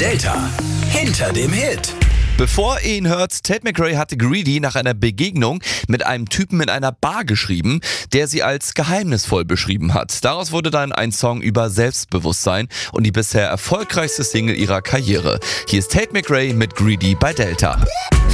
Delta hinter dem Hit. Bevor ihr ihn hört, Tate McRae hatte Greedy nach einer Begegnung mit einem Typen in einer Bar geschrieben, der sie als geheimnisvoll beschrieben hat. Daraus wurde dann ein Song über Selbstbewusstsein und die bisher erfolgreichste Single ihrer Karriere. Hier ist Tate McRae mit Greedy bei Delta.